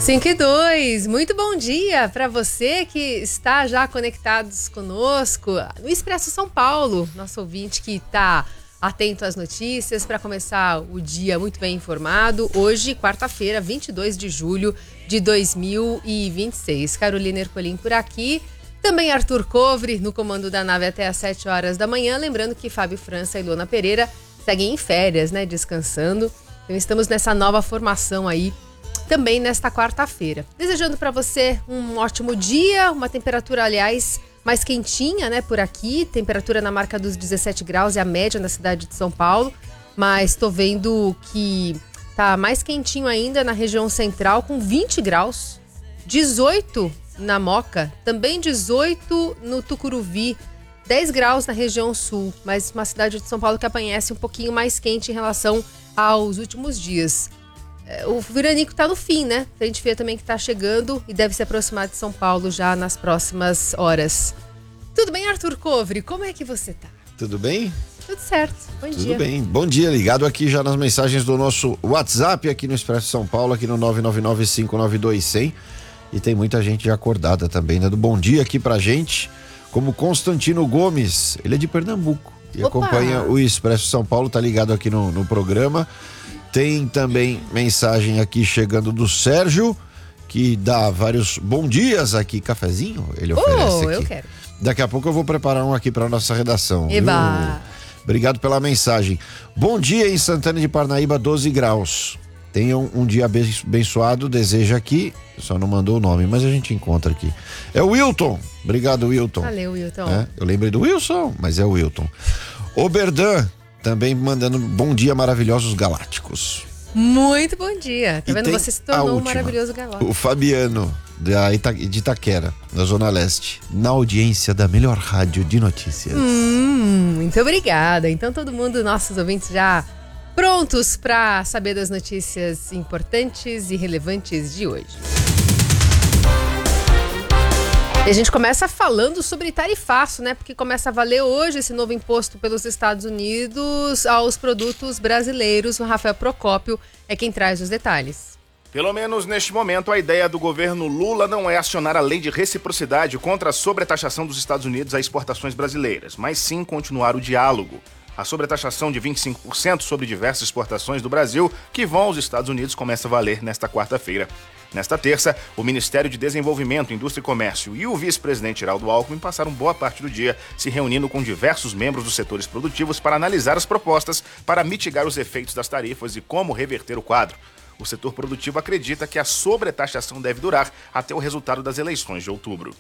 5:02, muito bom dia para você que está já conectados conosco no Expresso São Paulo, nosso ouvinte que está atento às notícias para começar o dia muito bem informado. Hoje, quarta-feira, 22 de julho de 2026. Carolina Ercolim por aqui, também Arthur Covre no comando da nave até às 7 horas da manhã. Lembrando que Fábio França e Luana Pereira seguem em férias, né, descansando. Então estamos nessa nova formação aí também nesta quarta-feira. Desejando para você um ótimo dia, uma temperatura, aliás, mais quentinha, né, por aqui. Temperatura na marca dos 17 graus, é a média na cidade de São Paulo. Mas tô vendo que tá mais quentinho ainda na região central, com 20 graus. 18 na Moca, também 18 no Tucuruvi. 10 graus na região sul, mas uma cidade de São Paulo que amanhece um pouquinho mais quente em relação aos últimos dias. O veranico tá no fim, né? Frente fria também que tá chegando e deve se aproximar de São Paulo já nas próximas horas. Tudo bem, Arthur Covre? Como é que você tá? Tudo bem? Tudo certo. Bom dia. Tudo bem. Bom dia, ligado aqui já nas mensagens do nosso WhatsApp aqui no Expresso São Paulo, aqui no 999-592-100. E tem muita gente já acordada também, né? Do bom dia aqui pra gente, como Constantino Gomes, ele é de Pernambuco e acompanha o Expresso São Paulo, tá ligado aqui no programa. Tem também mensagem aqui chegando do Sérgio, que dá vários bom dias aqui, cafezinho, ele oferece aqui. Eu quero. Daqui a pouco eu vou preparar um aqui para nossa redação. Eba! Obrigado pela mensagem. Bom dia em Santana de Parnaíba, 12 graus. Tenham um dia abençoado, deseja aqui, só não mandou o nome, mas a gente encontra aqui. É o Wilton, obrigado Wilton. Valeu, Wilton. Eu lembrei do Wilson, mas é o Wilton. Oberdan, também mandando bom dia, maravilhosos galácticos. Muito bom dia. Tá vendo? Você se tornou um maravilhoso galáctico. O Fabiano, de Itaquera, na Zona Leste, na audiência da melhor rádio de notícias. Muito obrigada. Então todo mundo, nossos ouvintes já prontos para saber das notícias importantes e relevantes de hoje. E a gente começa falando sobre tarifaço, né? Porque começa a valer hoje esse novo imposto pelos Estados Unidos aos produtos brasileiros. O Rafael Procópio é quem traz os detalhes. Pelo menos neste momento, a ideia do governo Lula não é acionar a lei de reciprocidade contra a sobretaxação dos Estados Unidos a exportações brasileiras, mas sim continuar o diálogo. A sobretaxação de 25% sobre diversas exportações do Brasil que vão aos Estados Unidos começa a valer nesta quarta-feira. Nesta terça, o Ministério de Desenvolvimento, Indústria e Comércio e o vice-presidente Geraldo Alckmin passaram boa parte do dia se reunindo com diversos membros dos setores produtivos para analisar as propostas para mitigar os efeitos das tarifas e como reverter o quadro. O setor produtivo acredita que a sobretaxação deve durar até o resultado das eleições de outubro.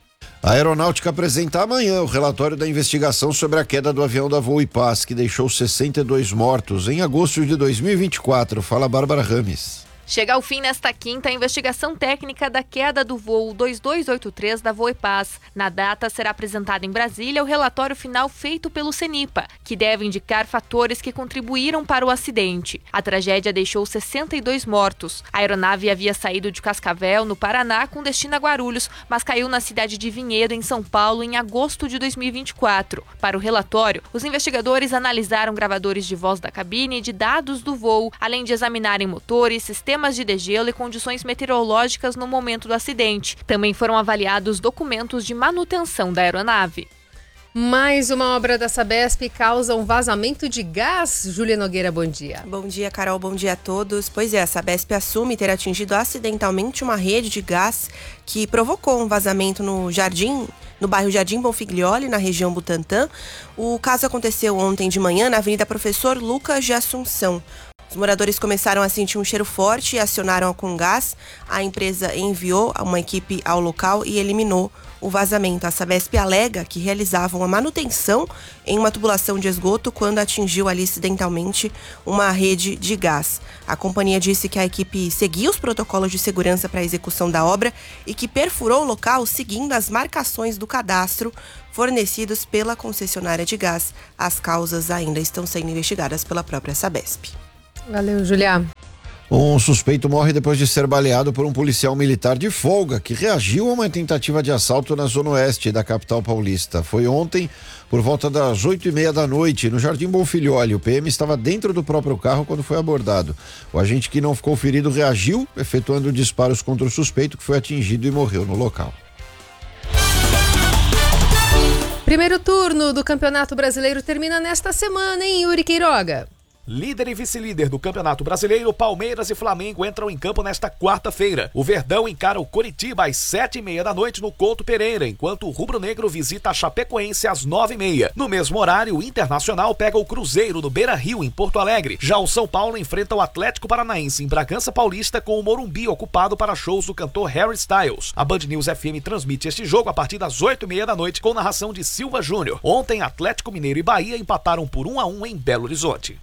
A Aeronáutica apresenta amanhã o relatório da investigação sobre a queda do avião da Voo e Paz, que deixou 62 mortos em agosto de 2024. Fala Bárbara Rames. Chega ao fim nesta quinta a investigação técnica da queda do voo 2283 da Voepaz. Na data, será apresentado em Brasília o relatório final feito pelo CENIPA, que deve indicar fatores que contribuíram para o acidente. A tragédia deixou 62 mortos. A aeronave havia saído de Cascavel, no Paraná, com destino a Guarulhos, mas caiu na cidade de Vinhedo, em São Paulo, em agosto de 2024. Para o relatório, os investigadores analisaram gravadores de voz da cabine e de dados do voo, além de examinarem motores, sistemas de degelo e condições meteorológicas no momento do acidente. Também foram avaliados documentos de manutenção da aeronave. Mais uma obra da Sabesp causa um vazamento de gás. Júlia Nogueira, bom dia. Bom dia, Carol, bom dia a todos. Pois é, a Sabesp assume ter atingido acidentalmente uma rede de gás que provocou um vazamento no bairro Jardim Bonfiglioli, na região Butantã. O caso aconteceu ontem de manhã na Avenida Professor Lucas de Assunção. Os moradores começaram a sentir um cheiro forte e acionaram a Comgás. A empresa enviou uma equipe ao local e eliminou o vazamento. A Sabesp alega que realizava uma manutenção em uma tubulação de esgoto quando atingiu ali acidentalmente uma rede de gás. A companhia disse que a equipe seguia os protocolos de segurança para a execução da obra e que perfurou o local seguindo as marcações do cadastro fornecidos pela concessionária de gás. As causas ainda estão sendo investigadas pela própria Sabesp. Valeu, Julia. Um suspeito morre depois de ser baleado por um policial militar de folga que reagiu a uma tentativa de assalto na zona oeste da capital paulista. Foi ontem, por volta das 8:30 da noite, no Jardim Bonfilholi. O PM estava dentro do próprio carro quando foi abordado. O agente, que não ficou ferido, reagiu, efetuando disparos contra o suspeito, que foi atingido e morreu no local. Primeiro turno do Campeonato Brasileiro termina nesta semana, hein, Yuri Queiroga? Líder e vice-líder do Campeonato Brasileiro, Palmeiras e Flamengo entram em campo nesta quarta-feira. O Verdão encara o Coritiba às 7:30 da noite no Couto Pereira, enquanto o Rubro-Negro visita a Chapecoense às 9:30. No mesmo horário, o Internacional pega o Cruzeiro no Beira-Rio, em Porto Alegre. Já o São Paulo enfrenta o Atlético Paranaense em Bragança Paulista, com o Morumbi ocupado para shows do cantor Harry Styles. A Band News FM transmite este jogo a partir das 8:30 da noite com narração de Silva Júnior. Ontem, Atlético Mineiro e Bahia empataram por 1-1 em Belo Horizonte.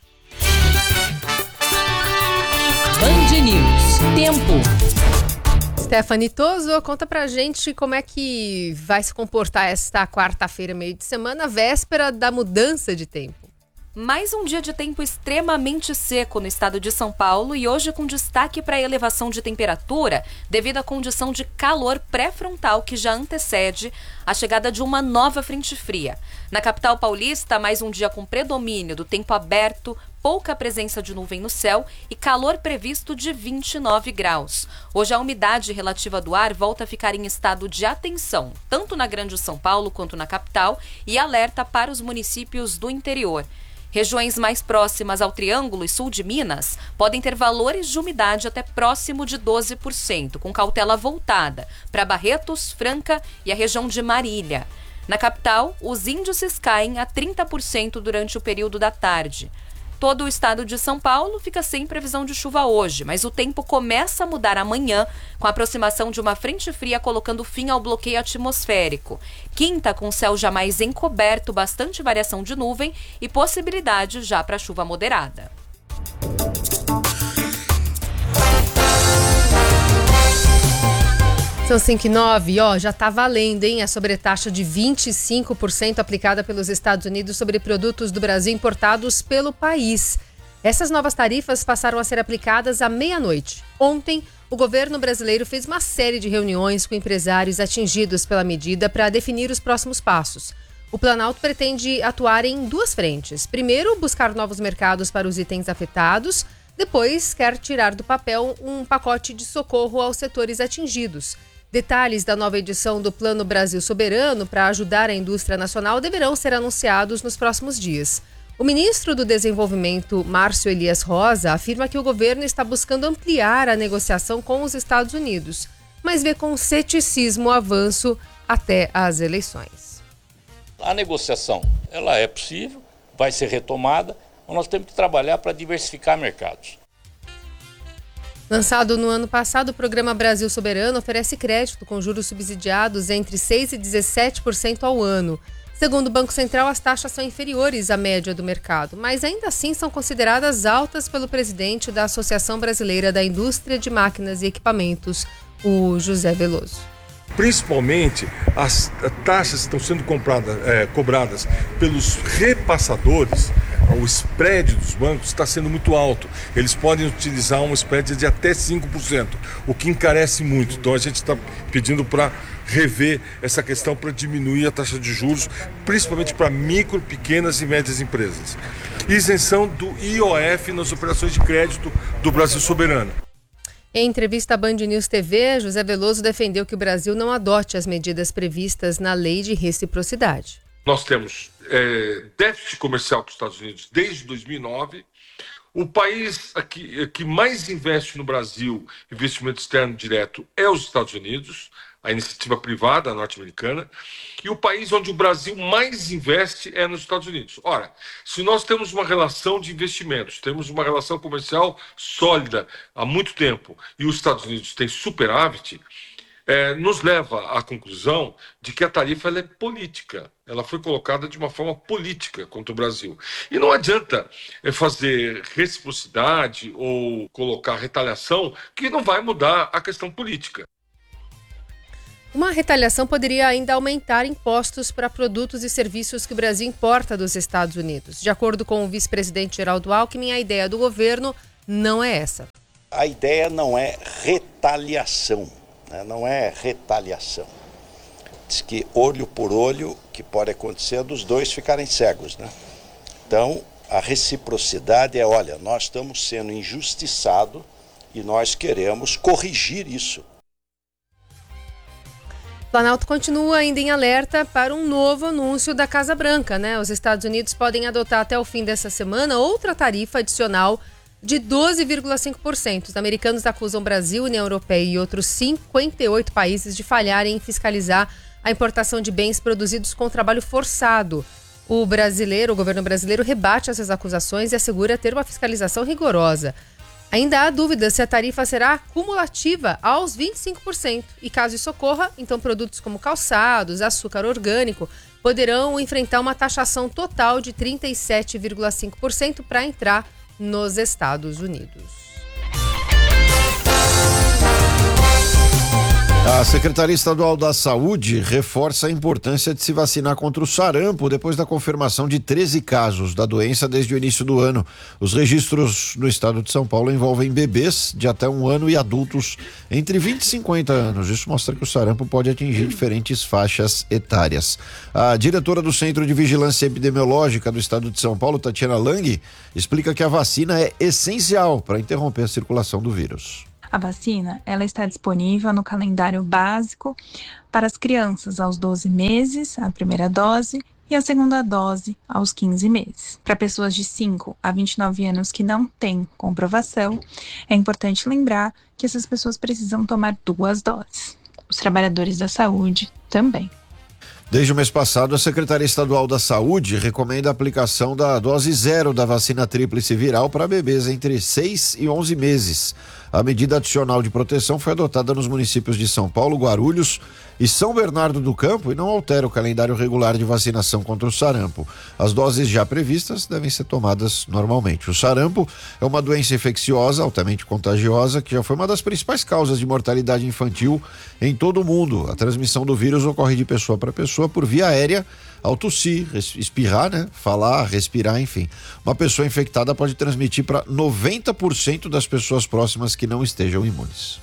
Band News. Tempo. Stephanie Toso, conta pra gente como é que vai se comportar esta quarta-feira, meio de semana, véspera da mudança de tempo. Mais um dia de tempo extremamente seco no estado de São Paulo e hoje com destaque para a elevação de temperatura devido à condição de calor pré-frontal que já antecede a chegada de uma nova frente fria. Na capital paulista, mais um dia com predomínio do tempo aberto, pouca presença de nuvem no céu e calor previsto de 29 graus. Hoje a umidade relativa do ar volta a ficar em estado de atenção, tanto na Grande São Paulo quanto na capital, e alerta para os municípios do interior. Regiões mais próximas ao Triângulo e sul de Minas podem ter valores de umidade até próximo de 12%, com cautela voltada para Barretos, Franca e a região de Marília. Na capital, os índices caem a 30% durante o período da tarde. Todo o estado de São Paulo fica sem previsão de chuva hoje, mas o tempo começa a mudar amanhã com a aproximação de uma frente fria colocando fim ao bloqueio atmosférico. Quinta com céu já mais encoberto, bastante variação de nuvem e possibilidade já para chuva moderada. São 5:09, já tá valendo, hein? A sobretaxa de 25% aplicada pelos Estados Unidos sobre produtos do Brasil importados pelo país. Essas novas tarifas passaram a ser aplicadas à meia-noite. Ontem, o governo brasileiro fez uma série de reuniões com empresários atingidos pela medida para definir os próximos passos. O Planalto pretende atuar em duas frentes. Primeiro, buscar novos mercados para os itens afetados. Depois, quer tirar do papel um pacote de socorro aos setores atingidos. Detalhes da nova edição do Plano Brasil Soberano para ajudar a indústria nacional deverão ser anunciados nos próximos dias. O ministro do Desenvolvimento, Márcio Elias Rosa, afirma que o governo está buscando ampliar a negociação com os Estados Unidos, mas vê com ceticismo o avanço até as eleições. A negociação, ela é possível, vai ser retomada, mas nós temos que trabalhar para diversificar mercados. Lançado no ano passado, o programa Brasil Soberano oferece crédito com juros subsidiados entre 6% e 17% ao ano. Segundo o Banco Central, as taxas são inferiores à média do mercado, mas ainda assim são consideradas altas pelo presidente da Associação Brasileira da Indústria de Máquinas e Equipamentos, o José Veloso. Principalmente, as taxas estão sendo cobradas pelos repassadores. O spread dos bancos está sendo muito alto. Eles podem utilizar um spread de até 5%, o que encarece muito. Então a gente está pedindo para rever essa questão para diminuir a taxa de juros, principalmente para micro, pequenas e médias empresas. Isenção do IOF nas operações de crédito do Brasil Soberano. Em entrevista à Band News TV, José Veloso defendeu que o Brasil não adote as medidas previstas na lei de reciprocidade. Nós temos déficit comercial com os Estados Unidos desde 2009. O país que mais investe no Brasil, investimento externo direto, é os Estados Unidos, a iniciativa privada norte-americana. E o país onde o Brasil mais investe é nos Estados Unidos. Ora, se nós temos uma relação de investimentos, temos uma relação comercial sólida há muito tempo, e os Estados Unidos têm superávit, nos leva à conclusão de que a tarifa ela é política. Ela foi colocada de uma forma política contra o Brasil. E não adianta fazer reciprocidade ou colocar retaliação que não vai mudar a questão política. Uma retaliação poderia ainda aumentar impostos para produtos e serviços que o Brasil importa dos Estados Unidos. De acordo com o vice-presidente Geraldo Alckmin, a ideia do governo não é essa. a ideia não é retaliação, né? Não é retaliação. Diz que olho por olho, que pode acontecer dos dois ficarem cegos, né? Então, a reciprocidade é, olha, nós estamos sendo injustiçados e nós queremos corrigir isso. O Planalto continua ainda em alerta para um novo anúncio da Casa Branca, né? Os Estados Unidos podem adotar até o fim dessa semana outra tarifa adicional de 12,5%. Os americanos acusam Brasil, União Europeia e outros 58 países de falharem em fiscalizar a importação de bens produzidos com trabalho forçado. O governo brasileiro rebate essas acusações e assegura ter uma fiscalização rigorosa. Ainda há dúvida se a tarifa será cumulativa aos 25%. E caso isso ocorra, então produtos como calçados, açúcar orgânico poderão enfrentar uma taxação total de 37,5% para entrar nos Estados Unidos. A Secretaria Estadual da Saúde reforça a importância de se vacinar contra o sarampo depois da confirmação de 13 casos da doença desde o início do ano. Os registros no estado de São Paulo envolvem bebês de até 1 ano e adultos entre 20 e 50 anos. Isso mostra que o sarampo pode atingir diferentes faixas etárias. A diretora do Centro de Vigilância Epidemiológica do estado de São Paulo, Tatiana Lang, explica que a vacina é essencial para interromper a circulação do vírus. A vacina, ela está disponível no calendário básico para as crianças aos 12 meses, a primeira dose, e a segunda dose aos 15 meses. Para pessoas de 5 a 29 anos que não têm comprovação, é importante lembrar que essas pessoas precisam tomar 2 doses. Os trabalhadores da saúde também. Desde o mês passado, a Secretaria Estadual da Saúde recomenda a aplicação da dose 0 da vacina tríplice viral para bebês entre 6 e 11 meses. A medida adicional de proteção foi adotada nos municípios de São Paulo, Guarulhos e São Bernardo do Campo e não altera o calendário regular de vacinação contra o sarampo. As doses já previstas devem ser tomadas normalmente. O sarampo é uma doença infecciosa altamente contagiosa que já foi uma das principais causas de mortalidade infantil em todo o mundo. A transmissão do vírus ocorre de pessoa para pessoa por via aérea, ao tossir, espirrar, né? Falar, respirar, enfim. Uma pessoa infectada pode transmitir para 90% das pessoas próximas que não estejam imunes.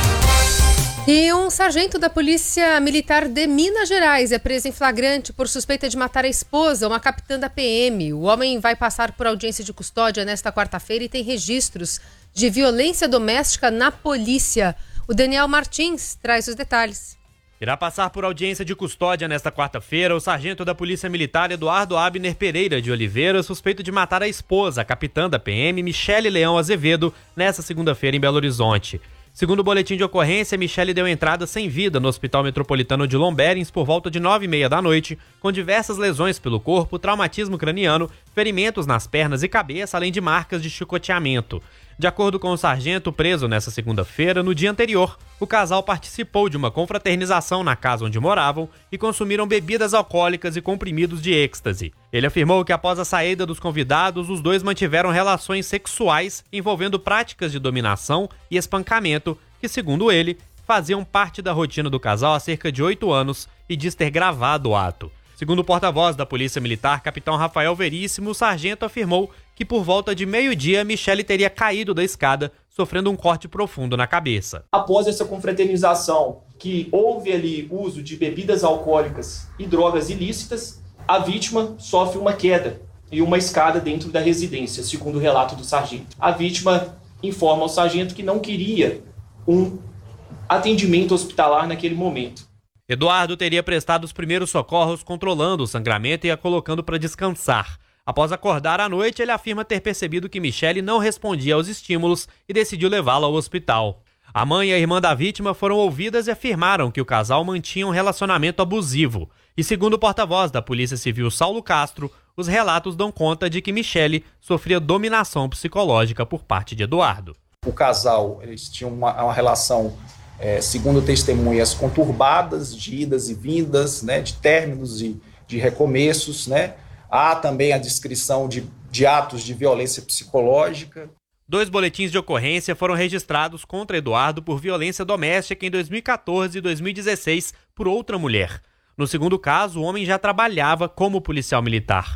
E um sargento da Polícia Militar de Minas Gerais é preso em flagrante por suspeita de matar a esposa, uma capitã da PM. O homem vai passar por audiência de custódia nesta quarta-feira e tem registros de violência doméstica na polícia. O Daniel Martins traz os detalhes. Irá passar por audiência de custódia nesta quarta-feira o sargento da Polícia Militar Eduardo Abner Pereira de Oliveira, suspeito de matar a esposa, a capitã da PM, Michele Leão Azevedo, nesta segunda-feira em Belo Horizonte. Segundo o boletim de ocorrência, Michele deu entrada sem vida no Hospital Metropolitano de Lomberens por volta de 9h30 da noite, com diversas lesões pelo corpo, traumatismo craniano, ferimentos nas pernas e cabeça, além de marcas de chicoteamento. De acordo com o sargento preso nessa segunda-feira, no dia anterior, o casal participou de uma confraternização na casa onde moravam e consumiram bebidas alcoólicas e comprimidos de êxtase. Ele afirmou que após a saída dos convidados, os dois mantiveram relações sexuais envolvendo práticas de dominação e espancamento que, segundo ele, faziam parte da rotina do casal há cerca de 8 anos e diz ter gravado o ato. Segundo o porta-voz da Polícia Militar, capitão Rafael Veríssimo, o sargento afirmou que por volta de meio-dia, Michele teria caído da escada, sofrendo um corte profundo na cabeça. Após essa confraternização, que houve ali uso de bebidas alcoólicas e drogas ilícitas, a vítima sofre uma queda e uma escada dentro da residência, segundo o relato do sargento. A vítima informa ao sargento que não queria um atendimento hospitalar naquele momento. Eduardo teria prestado os primeiros socorros controlando o sangramento e a colocando para descansar. Após acordar à noite, ele afirma ter percebido que Michele não respondia aos estímulos e decidiu levá-la ao hospital. A mãe e a irmã da vítima foram ouvidas e afirmaram que o casal mantinha um relacionamento abusivo. E segundo o porta-voz da Polícia Civil, Saulo Castro, os relatos dão conta de que Michele sofria dominação psicológica por parte de Eduardo. O casal, eles tinham uma relação, segundo testemunhas, conturbadas, de idas e vindas, né, de términos de recomeços, né? Há também a descrição de atos de violência psicológica. 2 boletins de ocorrência foram registrados contra Eduardo por violência doméstica em 2014 e 2016 por outra mulher. No segundo caso, o homem já trabalhava como policial militar.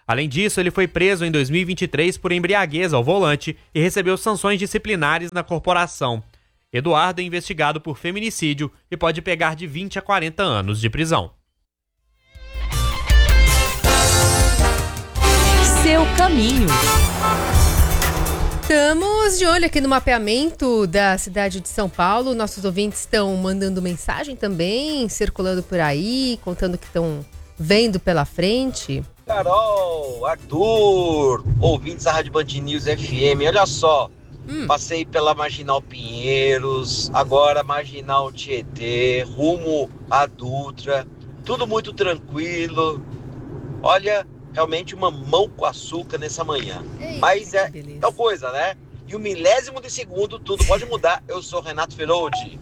Além disso, ele foi preso em 2023 por embriaguez ao volante e recebeu sanções disciplinares na corporação. Eduardo é investigado por feminicídio e pode pegar de 20 a 40 anos de prisão. Seu caminho. Estamos de olho aqui no mapeamento da cidade de São Paulo. Nossos ouvintes estão mandando mensagem também, circulando por aí, contando o que estão vendo pela frente. Carol, Arthur, ouvintes da Rádio Band News FM, olha só, passei pela Marginal Pinheiros, agora Marginal Tietê, rumo à Dutra, tudo muito tranquilo, olha, realmente uma mão com açúcar nessa manhã, mas é tal coisa, né? E o milésimo de segundo tudo pode mudar. Eu sou Renato Feroldi.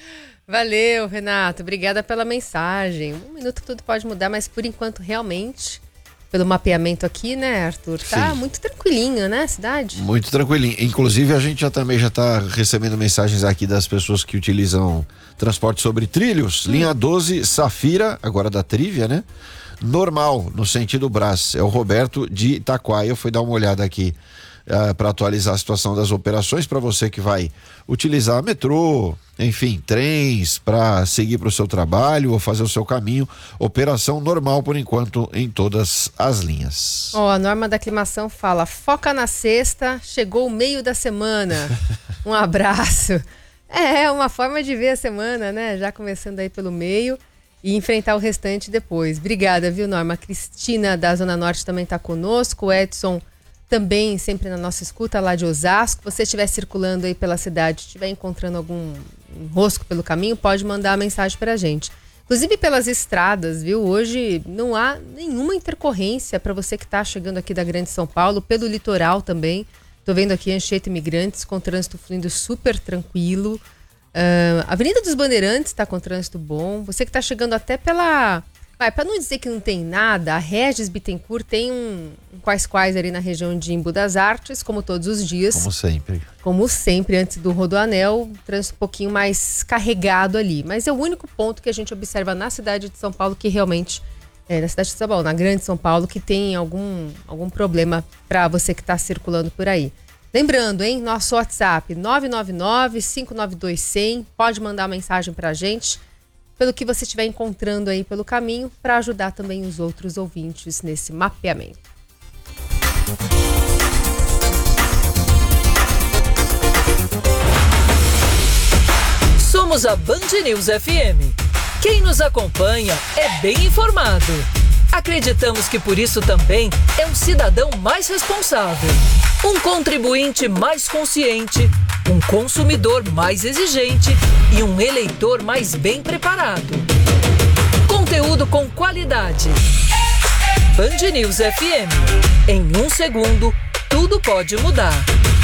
Valeu, Renato, obrigada pela mensagem. Um minuto tudo pode mudar, mas por enquanto realmente... Pelo mapeamento aqui, né, Arthur? Tá muito tranquilinho, né, a cidade? Muito tranquilinho. Inclusive, a gente já está recebendo mensagens aqui das pessoas que utilizam transporte sobre trilhos. Linha 12, Safira, agora da Trívia, né? Normal, no sentido Brás. É o Roberto de Itaquaia. Eu fui dar uma olhada aqui para atualizar a situação das operações para você que vai utilizar metrô, enfim, trens para seguir para o seu trabalho ou fazer o seu caminho. Operação normal por enquanto em todas as linhas. A norma da aclimação fala: foca na sexta, chegou o meio da semana. Um abraço. É uma forma de ver a semana, né? Já começando aí pelo meio e enfrentar o restante depois. Obrigada, viu, Norma? A Cristina da Zona Norte também está conosco. O Edson também sempre na nossa escuta lá de Osasco. Se você estiver circulando aí pela cidade, estiver encontrando algum enrosco pelo caminho, pode mandar a mensagem pra gente. Inclusive pelas estradas, viu? Hoje não há nenhuma intercorrência para você que está chegando aqui da Grande São Paulo, pelo litoral também. Tô vendo aqui Anchieta Imigrantes com trânsito fluindo super tranquilo. A Avenida dos Bandeirantes está com trânsito bom. Você que está chegando até pela... para não dizer que não tem nada, a Regis Bittencourt tem um quais ali na região de Embu das Artes, como todos os dias. Como sempre, antes do Rodoanel, trânsito um pouquinho mais carregado ali. Mas é o único ponto que a gente observa na cidade de São Paulo que realmente, na cidade de São Paulo, na Grande São Paulo, que tem algum problema para você que está circulando por aí. Lembrando, hein, nosso WhatsApp 999-592-100, pode mandar uma mensagem pra gente pelo que você estiver encontrando aí pelo caminho, para ajudar também os outros ouvintes nesse mapeamento. Somos a Band News FM. Quem nos acompanha é bem informado. Acreditamos que por isso também é um cidadão mais responsável, um contribuinte mais consciente, um consumidor mais exigente e um eleitor mais bem preparado. Conteúdo com qualidade. Band News FM. Em um segundo, tudo pode mudar.